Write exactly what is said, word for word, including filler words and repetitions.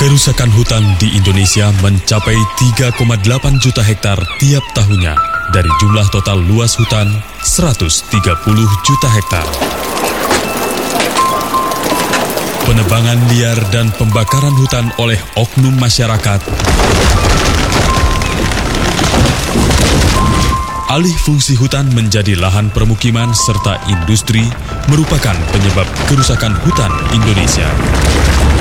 Kerusakan hutan di Indonesia mencapai tiga koma delapan juta hektar tiap tahunnya dari jumlah total luas hutan seratus tiga puluh juta hektar. Penebangan liar dan pembakaran hutan oleh oknum masyarakat, alih fungsi hutan menjadi lahan permukiman serta industri merupakan penyebab kerusakan hutan Indonesia.